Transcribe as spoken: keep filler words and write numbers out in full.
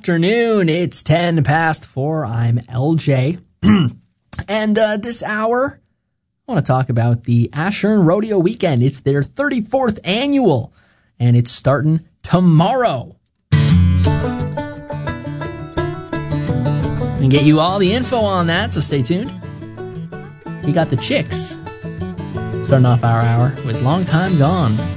afternoon. It's ten past four. I'm L J. and uh, this hour, I want to talk about the Ashern Rodeo Weekend. It's their thirty-fourth annual, and it's starting tomorrow. And get you all the info on that, so stay tuned. We got the Chicks starting off our hour with Long Time Gone.